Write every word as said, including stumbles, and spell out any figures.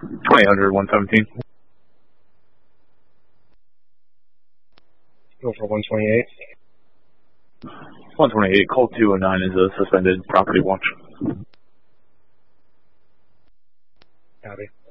twenty hundred, one seventeen. Go for one twenty-eight. one twenty-eight, call two oh nine is a suspended property watch. Copy.